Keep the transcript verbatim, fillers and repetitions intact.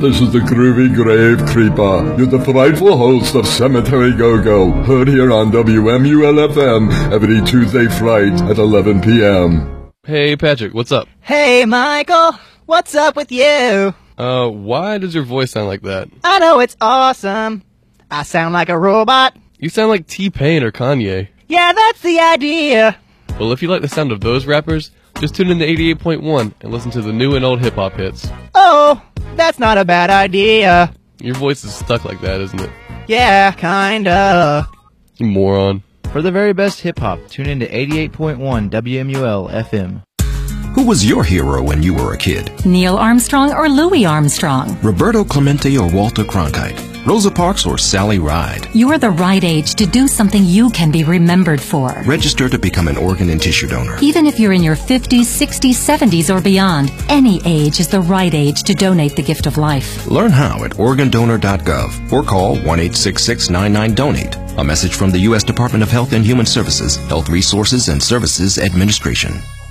this is the Groovy Grave Creeper. You're the frightful host of Cemetery Go-Go, heard here on W M U L F M every Tuesday fright at eleven p.m. Hey, Patrick, what's up? Hey, Michael, what's up with you? Uh, why does your voice sound like that? I know it's awesome. I sound like a robot. You sound like T-Pain or Kanye. Yeah, that's the idea. Well, if you like the sound of those rappers, just tune in to eighty-eight point one and listen to the new and old hip-hop hits. Oh, that's not a bad idea. Your voice is stuck like that, isn't it? Yeah, kinda. You moron. For the very best hip-hop, tune in to eighty-eight point one W M U L F M. Who was your hero when you were a kid? Neil Armstrong or Louis Armstrong? Roberto Clemente or Walter Cronkite? Rosa Parks or Sally Ride? You're the right age to do something you can be remembered for. Register to become an organ and tissue donor. Even if you're in your fifties, sixties, seventies, or beyond, any age is the right age to donate the gift of life. Learn how at organ donor dot gov or call one eight six six nine nine donate. A message from the U S Department of Health and Human Services, Health Resources and Services Administration.